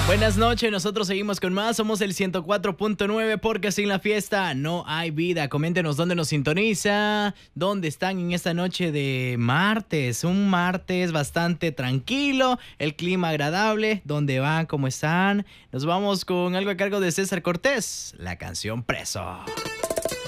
Buenas noches, nosotros seguimos con más, somos el 104.9 porque sin la fiesta no hay vida. Coméntenos dónde nos sintoniza, dónde están en esta noche de martes, un martes bastante tranquilo, el clima agradable, dónde van, cómo están. Nos vamos con algo a cargo de César Cortés, la canción Preso.